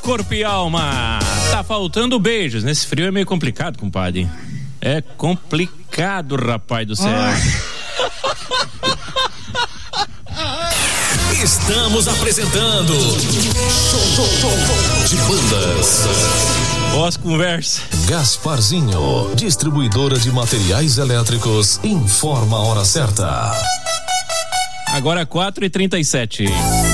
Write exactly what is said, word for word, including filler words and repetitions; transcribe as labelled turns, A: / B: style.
A: corpo e alma. Tá faltando beijos. Nesse frio é meio complicado, compadre. É complicado, rapaz do céu.
B: Estamos apresentando Show, show, show de Bandas.
A: Pós-conversa.
B: Gasparzinho, distribuidora de materiais elétricos, informa a hora certa.
A: Agora quatro e trinta e sete.